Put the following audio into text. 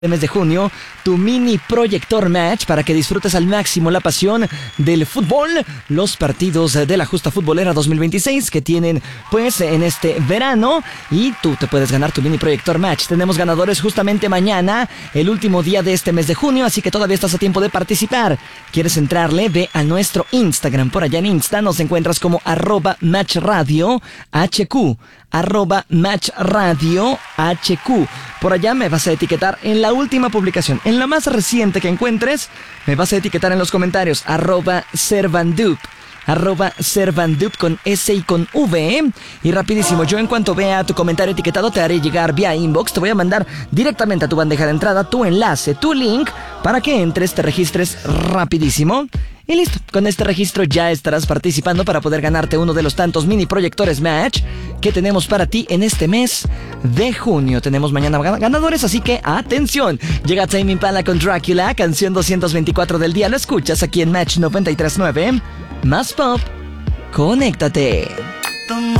mes de junio, tu mini proyector match para que disfrutes al máximo la pasión del fútbol, los partidos de la Justa Futbolera 2026 que tienen pues en este verano, y tú te puedes ganar tu mini proyector match. Tenemos ganadores justamente mañana, el último día de este mes de junio, así que todavía estás a tiempo de participar. ¿Quieres entrarle? Ve a nuestro Instagram. Por allá en Insta nos encuentras como @matchradiohq, @matchradiohq. Por allá me vas a etiquetar en la última publicación, en la más reciente que encuentres, me vas a etiquetar en los comentarios @servandup con S y con V. Y rapidísimo, yo en cuanto vea tu comentario etiquetado te haré llegar vía inbox, te voy a mandar directamente a tu bandeja de entrada tu enlace, tu link, para que entres, te registres rapidísimo. Y listo, con este registro ya estarás participando para poder ganarte uno de los tantos mini proyectores match que tenemos para ti en este mes de junio. Tenemos mañana ganadores, así que atención. Llega Tame Impala con Drácula, canción 224 del día. Lo escuchas aquí en Match 93.9. Más pop, conéctate.